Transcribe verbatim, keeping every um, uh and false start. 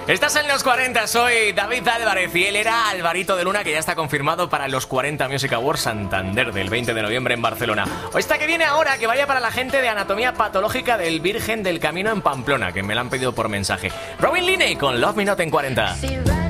Estás en los cuarenta, soy David Álvarez y él era Alvarito de Luna, que ya está confirmado para los cuarenta Music Awards Santander del veinte de noviembre en Barcelona. O esta que viene ahora, que vaya para la gente de Anatomía Patológica del Virgen del Camino en Pamplona, que me la han pedido por mensaje. Robin Linney con Love Me Not en cuarenta.